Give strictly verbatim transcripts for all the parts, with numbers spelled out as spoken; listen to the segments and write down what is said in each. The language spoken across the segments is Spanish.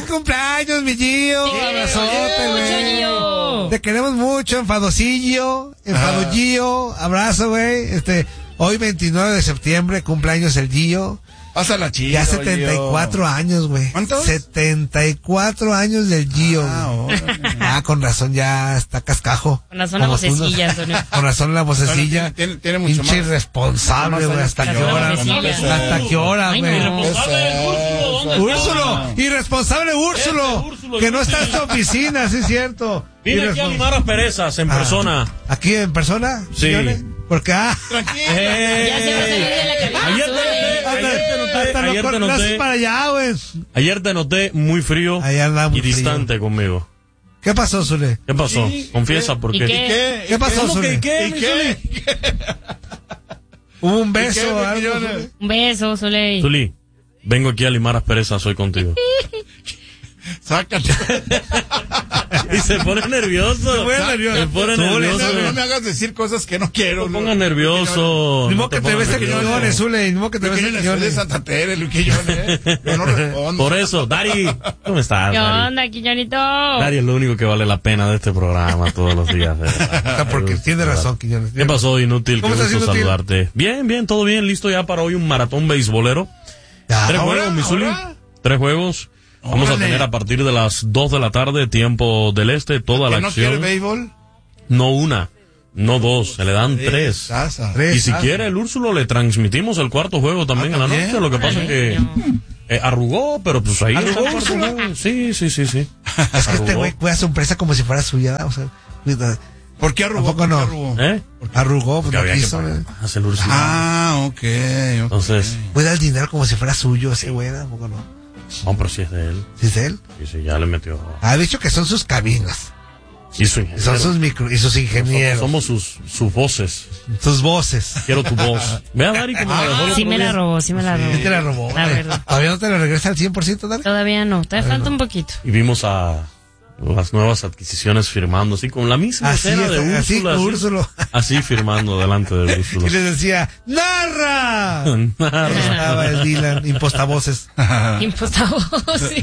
cumpleaños, mi Gio! Te Abrazote, güey. Gio. Te queremos mucho, enfadocillo, enfado Gio. Abrazo, güey. Este, hoy veintinueve de septiembre, cumpleaños el Gio. Pásala chido, Ya setenta y cuatro Gio. años, güey. ¿Cuántos? setenta y cuatro años del Gio. Ah, güey. Ah, con razón ya está cascajo. Con razón la Como tú, ¿no? vocecilla, Antonio. Con razón la vocecilla. Tiene, tiene mucho Pinche más. irresponsable, más güey. años ¿Hasta que qué yo, hora? vocecilla. ¿Hasta qué hora, Ay, güey? no. Úrsulo, irresponsable Úrsulo, Ese Úrsulo, que no yo- está en su oficina, sí es cierto. Vine aquí a Irrespons- limar a perezas en Ah, persona. ¿Aquí en persona? Sí. señores? Porque, ah, Tranquilo. ey, Ya se va a salir de la cabina. Ayer te noté, hasta, ayer te noté, hasta lo ayer te coordinaste noté, para allá, güey. ayer te noté muy frío Ahí anda muy y distante conmigo. ¿Qué pasó, Zule? ¿Qué pasó? Sí, Confiesa por ¿Y qué. qué? ¿Qué? ¿Qué pasó, ¿Cómo Zule? que qué? ¿Y mi qué? ¿Hubo un beso ¿Y qué, o algo? millones? Zule? Un beso, Soleil. Zuli, vengo aquí a limar asperezas hoy contigo. Sácate. Y se pone nervioso. Se pone nervioso. Se pone Zule, nervioso. No, no me hagas decir cosas que no quiero. No te pongas nervioso. Ni no modo te que te pongas ves a nervioso. Quiñones, Zule, ni modo que te ves a Soy de Quiñones. Santa Tere, Luis Quiñones. Yo no respondo. Por eso, Dari, ¿cómo estás, ¿Qué Dari? onda, Quiñonito? Dari es lo único que vale la pena de este programa todos los días. de verdad. O sea, porque tiene razón, Quiñones. ¿Qué pasó, Inútil? ¿Cómo Qué estás, gusto Inútil? saludarte. Bien, bien, todo bien. Listo ya para hoy un maratón beisbolero. Ya, Tres ahora, juegos, mi Zuli. ahora. Tres juegos. Vamos a Órale. tener a partir de las dos de la tarde, tiempo del este, toda la ¿Que no quiere acción. béisbol? No una, no dos, se le dan tres. Sasa. Tres, Y si ah, quiere el Úrsulo le transmitimos el cuarto juego también Ah, en la ¿también? noche. Lo que pasa es que eh, arrugó, pero pues ahí está el ¿Arrugó, cuarto Úrsula? juego. Sí, sí, sí, sí. Es que este Arrugó. güey cuida su empresa como si fuera suya, o sea, cuida- ¿Por qué arrugó? ¿A poco ¿Por qué no? arrugó? ¿Eh? arrugó, pues Que no había que quiso, pagar eh. más el Úrsulo. Ah, ok. ok. Entonces, Cuida el dinero como si fuera suyo, ese güey, ¿a poco no? no, pero si es de él. ¿Sí es él? Y si ya le metió. Ha dicho que son sus cabinas, Y su ingeniero. son sus micro, y sus ingenieros, Somos sus, sus voces. sus voces. Quiero tu voz. Ve a Dari como me dejó el Sí otro me la día. robó, sí me la robó. ¿Quién te la robó? La güey? verdad. ¿Todavía no te la regresa al cien por ciento, Dani? Todavía no, todavía falta un poquito. Y vimos a las nuevas adquisiciones firmando, así con la misma Así cera es, de así, Úrsula. Así, Úrsulo. así firmando delante de Y Úrsula. les decía, ¡narra! Estaba el Dylan, impostavoces. Impostado, sí.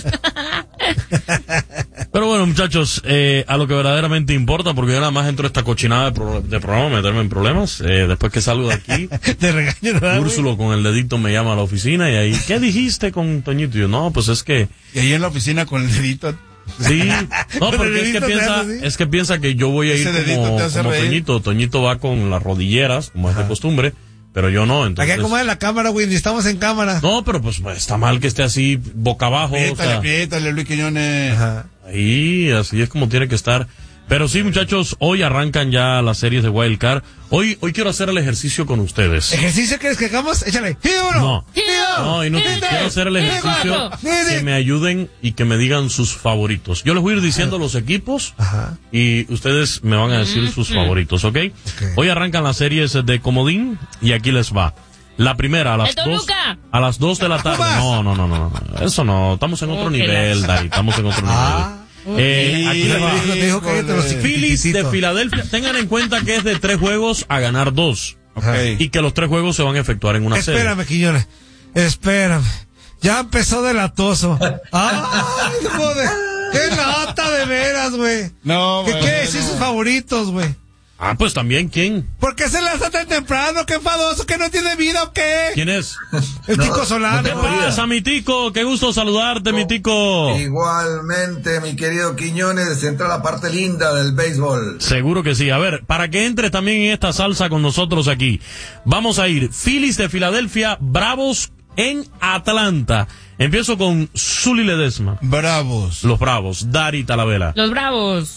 Pero bueno, muchachos, eh, a lo que verdaderamente importa, porque yo nada más entro a esta cochinada de, pro- de programa, meterme en problemas. Eh, después que salgo de aquí, Te regaño, ¿verdad, güey? Úrsulo con el dedito me llama a la oficina y ahí, ¿qué dijiste con Toñito? Y yo, no, pues es que, Y ahí en la oficina con el dedito. sí, no, Con el porque es que dedito te piensa, hace así. es que piensa que yo voy a ir Ese dedito como, te hace como reír. Toñito. Toñito va con las rodilleras, como es de costumbre, pero yo no, Aquí entonces. acomoda la cámara, güey, ni estamos en cámara. No, pero pues está mal que esté así boca abajo. o Apriétale, sea, apriétale, Luis Quiñones. Ajá. ahí, así es como tiene que estar. Pero sí, muchachos, hoy arrancan ya las series de Wild Card. Hoy, hoy quiero hacer el ejercicio con ustedes. ¿Ejercicio quieres que hagamos? Échale. ¡Y uno! No. ¡Y dos! No, y no ¡Y tres! quiero hacer el ¡Y ejercicio cuatro! ¡Y cinco! que me ayuden y que me digan sus favoritos. Yo les voy a ir diciendo los equipos Ajá. y ustedes me van a decir sus favoritos, ¿ok? Hoy arrancan las series de Comodín y aquí les va. La primera a las ¡El dos Toluca! a las dos de la tarde. Pumas! No, no, no, no, no. Eso no. Estamos en otro Oh, qué nivel, lástima. Dari. Estamos en otro nivel. Ah. Eh, aquí les va. Te dijo que te los Phillies de chiquitito. Filadelfia. Tengan en cuenta que es de tres juegos a ganar dos. Ok. Y que los tres juegos se van a efectuar en una serie. Espérame, Quiñones. Espérame. Ya empezó de latoso. ¡Ay, joder! ¡Qué lata de veras, güey! No, ¿Qué bueno. quiere decir sus favoritos, güey? Ah, pues también, ¿quién? ¿Por qué se lanza tan temprano? ¿Qué enfadoso? ¿Que no tiene vida o qué? ¿Quién es? El Tico Solano. ¿Qué pasa, mi tico? Qué gusto saludarte, mi tico. Igualmente, mi querido Quiñones, entra la parte linda del béisbol. Seguro que sí. A ver, para que entres también en esta salsa con nosotros aquí, vamos a ir Phillies de Filadelfia, Bravos en Atlanta. Empiezo con Zuli Ledesma. Bravos. Los Bravos, Dari Talavera. Los Bravos.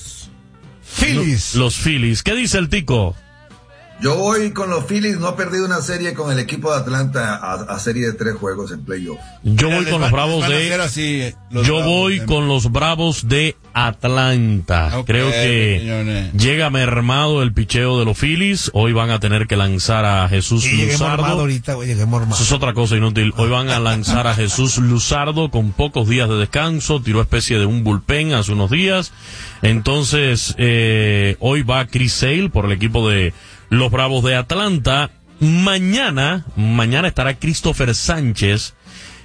Phillies. Los Phillies. ¿Qué dice el tico? Yo voy con los Phillies, no ha perdido una serie con el equipo de Atlanta a, a serie de tres juegos en playoff. Yo voy Les con van- los Bravos van a hacer de... así, eh, los Yo Bravos, voy eh. con los Bravos de Atlanta. Ok, Creo que señores. llega mermado el picheo de los Phillies. Hoy van a tener que lanzar a Jesús Y llegué mormado Luzardo. ahorita, güey, llegué mormado. Eso es otra cosa inútil. Hoy van a lanzar a Jesús Luzardo con pocos días de descanso. Tiró especie de un bullpen hace unos días. Entonces, eh, hoy va Chris Sale por el equipo de los Bravos de Atlanta. Mañana, mañana estará Christopher Sánchez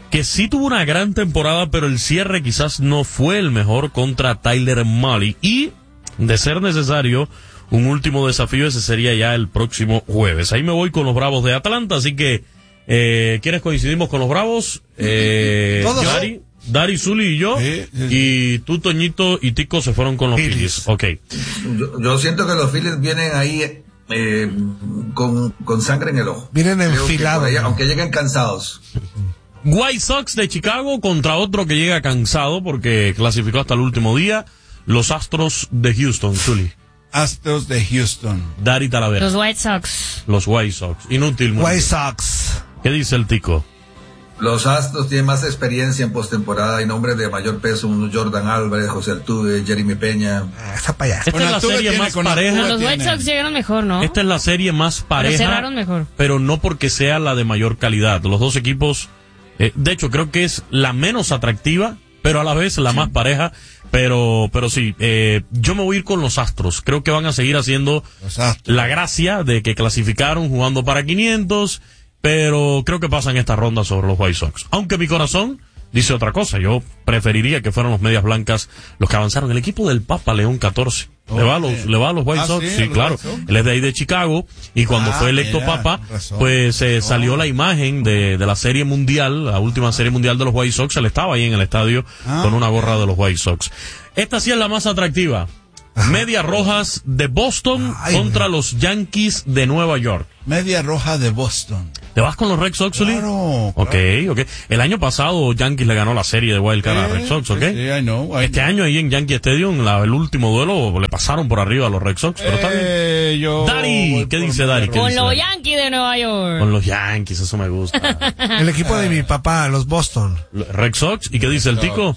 que sí tuvo una gran temporada, pero el cierre quizás no fue el mejor contra Tyler Mahle. Y, de ser necesario, un último desafío, ese sería ya el próximo jueves. Ahí me voy con los Bravos de Atlanta, así que, eh, ¿quiénes coincidimos con los Bravos? Eh, Todos. Dari, Dari, Zuli y yo, Sí, sí, sí. y tú, Toñito y Tico se fueron con los Phillies. Phillies. Ok. Yo, yo siento que los Phillies vienen ahí eh, con, con sangre en el ojo. Vienen Creo que enfilados. por ahí, aunque lleguen cansados. White Sox de Chicago contra otro que llega cansado porque clasificó hasta el último día, los Astros de Houston, Zuli. Astros de Houston. Dari Talavera. Los White Sox. Los White Sox. Inútil. muy White bien. Sox. ¿Qué dice el Tico? Los Astros tienen más experiencia en postemporada y nombres de mayor peso, un Jordan Álvarez, José Altuve, Jeremy Peña. Ah, está para allá. Esta Con es la Altuve serie tiene, más con pareja. Altuve Los White tiene. Sox llegaron mejor, ¿no? Esta es la serie más pareja. cerraron mejor. Pero no porque sea la de mayor calidad. Los dos equipos, eh, de hecho, creo que es la menos atractiva, pero a la vez la más pareja. Pero, pero sí, eh, yo me voy a ir con los Astros. Creo que van a seguir haciendo Los Astros. la gracia de que clasificaron jugando para quinientos, pero creo que pasan esta ronda sobre los White Sox. Aunque mi corazón dice otra cosa. Yo preferiría que fueran los Medias Blancas los que avanzaron. El equipo del Papa León catorce. Le va a los, le va a los White Ah, Sox, sí, sí, a los claro. White Sox. Él es de ahí de Chicago, y cuando Ah, fue electo mira, Papa, con razón, pues eh, con razón. salió la imagen de, de la serie mundial, la última serie mundial de los White Sox. Él estaba ahí en el estadio Ah, con una gorra de los White Sox. Esta sí es la más atractiva. Medias Rojas de Boston Ay, contra los Yankees de Nueva York. Media Roja de Boston. ¿Te vas con los Red Sox, Uli? Claro, Ok, ok. El año pasado Yankees le ganó la serie de Wild Card a Red Sox, ¿ok? Sí, sí, I know, I Este know. año ahí en Yankee Stadium, la- el último duelo, le pasaron por arriba a los Red Sox, pero está bien. Eh, yo Dari, voy ¿qué por dice Media Dari? Roja. ¿Qué Con dice los Dari? Yankees de Nueva York. Con los Yankees, eso me gusta. El equipo de mi papá, los Boston. Red Sox, ¿y qué dice el Tico?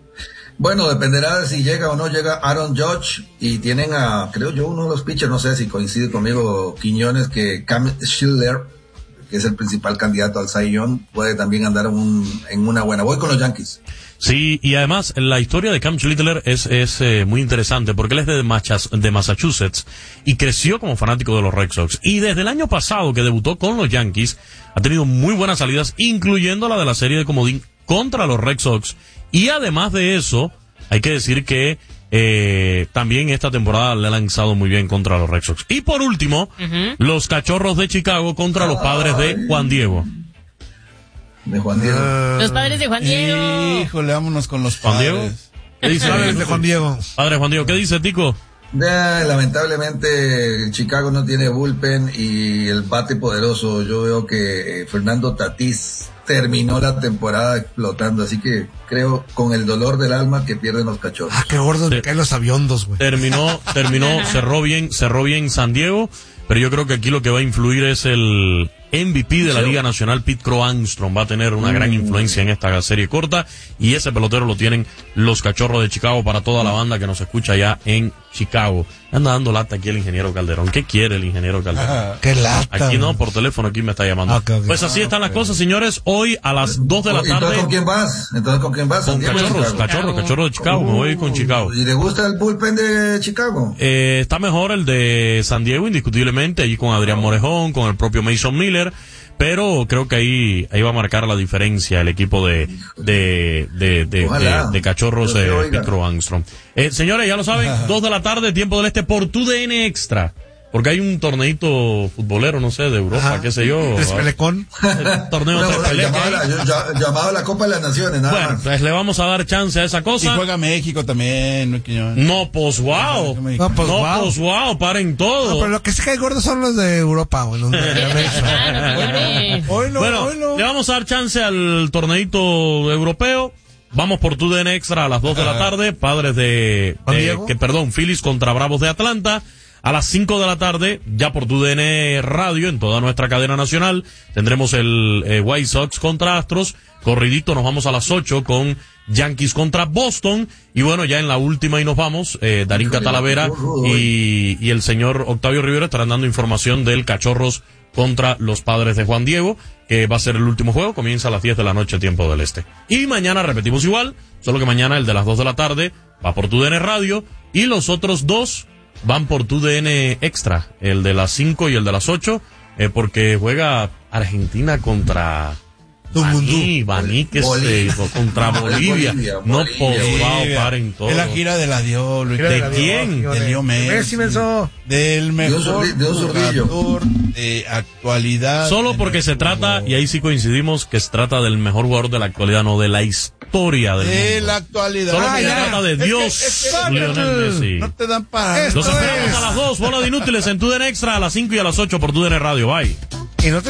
Bueno, dependerá de si llega o no llega Aaron Judge, y tienen a, creo yo, uno de los pitchers, no sé si coincide conmigo, Quiñones, que Cam Schiller, que es el principal candidato al Cy Young, puede también andar un, en una buena. Voy con los Yankees. Sí, y además la historia de Cam Schlittler es, es eh, muy interesante porque él es de, Machas- de Massachusetts y creció como fanático de los Red Sox. Y desde el año pasado que debutó con los Yankees, ha tenido muy buenas salidas, incluyendo la de la serie de comodín contra los Red Sox. Y además de eso, hay que decir que eh, también esta temporada le ha lanzado muy bien contra los Red Sox. Y por último, Ujú. los Cachorros de Chicago contra los Padres de Juan Diego. De Juan Diego. Ah, Los Padres de Juan Diego. Híjole, vámonos con los Juan Diego. padres. ¿Qué dice Padres de Juan Diego. Padre Juan Diego, ¿qué dice Tico? Eh, lamentablemente Chicago no tiene bullpen y el bate poderoso. Yo veo que eh, Fernando Tatís terminó la temporada explotando, así que creo con el dolor del alma que pierden los Cachorros. Ah, qué gordos me caen los aviondos, güey. Terminó, terminó, cerró bien, cerró bien San Diego, pero yo creo que aquí lo que va a influir es el M V P de la Liga Nacional, Pete Crow Armstrong. Va a tener una gran influencia en esta serie corta, y ese pelotero lo tienen los Cachorros de Chicago para toda la banda que nos escucha allá en Chicago. Anda dando lata aquí el ingeniero Calderón. ¿Qué quiere el ingeniero Calderón? Qué lata. Aquí no, güey. por teléfono, aquí me está llamando. Ok, ok. Pues así están las cosas, señores. Hoy a las dos de la Entonces, tarde, ¿con quién vas? Entonces, ¿con quién vas? con Santiago, Cachorros, Chicago. Cachorros, Cachorros de Chicago. Me voy con Chicago. ¿Y le gusta el bullpen de Chicago? Eh, está mejor el de San Diego, indiscutiblemente, allí con Adrián Morejón, con el propio Mason Miller, pero creo que ahí ahí va a marcar la diferencia el equipo de de de de, Ojalá. de, de Cachorros Dios te de oiga. Pete Crow Armstrong. Eh, señores, ya lo saben, dos de la tarde, tiempo del este, por tu D N Extra. Porque hay un torneito futbolero, no sé, de Europa, Ajá. qué sé yo. Tres pelecón. El torneo Una- Tres Pele, llamado, que a hay. la, ya- llamado a la Copa de las Naciones, nada Bueno, más. pues le vamos a dar chance a esa Y cosa. juega México también, ¿no? Quiñón? No, pues wow. No, pues, No, wow. pues wow, paren todo. No, pero lo que sí cae gordos son los de Europa, güey. Los de América. Claro, señores. Hoy no, Bueno, hoy no. le vamos a dar chance al torneito europeo. Vamos por tu D N Extra a las dos de la tarde. Padres de, Juan de- Diego. que perdón, Phillies contra Bravos de Atlanta. A las cinco de la tarde, ya por tu D N Radio, en toda nuestra cadena nacional, tendremos el eh, White Sox contra Astros. Corridito, nos vamos a las ocho con Yankees contra Boston. Y bueno, ya en la última y nos vamos, eh, Darín Catalavera y, y el señor Octavio Rivera estarán dando información del Cachorros contra los Padres de Juan Diego, que va a ser el último juego, comienza a las diez de la noche, tiempo del este. Y mañana repetimos igual, solo que mañana el de las dos de la tarde va por tu D N Radio, y los otros dos van por tu D N Extra, el de las cinco y el de las ocho, eh, porque juega Argentina contra Baní, Baní, que Bolivia. se contra Bolivia. Bolivia, No, Bolivia, por favor, Bolivia. paren todo. Es la gira de la Dios, Luis. Gira ¿De la quién? Dios, De Leo Messi. Messi, menso. Del mejor zurdi- de un zurdillo. jugador de actualidad. Solo en porque el se trata, fútbol. y ahí sí coincidimos, que se trata del mejor jugador de la actualidad, no de la historia del De mundo. la actualidad. Solo Ah, porque se ya. trata de Es que- Dios, es que- Lionel Messi. No te dan para. Esto Los esperamos es- a las dos, bola de inútiles en T U D N Extra, a las cinco y a las ocho por T U D N Radio. Bye. Y no te